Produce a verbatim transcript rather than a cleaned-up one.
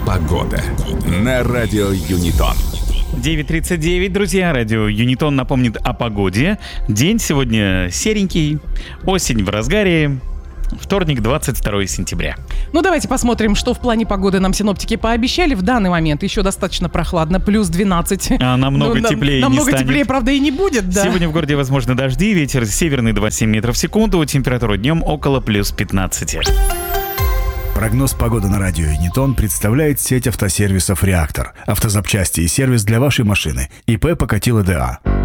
Погода на радио Юнитон. девять тридцать девять, друзья, радио Юнитон напомнит о погоде. День сегодня серенький, осень в разгаре. Вторник, двадцать второе сентября. Ну, давайте посмотрим, что в плане погоды нам синоптики пообещали. В данный момент еще достаточно прохладно, плюс двенадцать. А намного ну, теплее нам, не намного станет. теплее, правда, и не будет, да. Сегодня в городе возможны дожди, ветер северный двадцать семь метров в секунду, температура днем около плюс пятнадцать. Прогноз погоды на радио Юнитон представляет сеть автосервисов «Реактор». Автозапчасти и сервис для вашей машины. ИП Покатило ДА.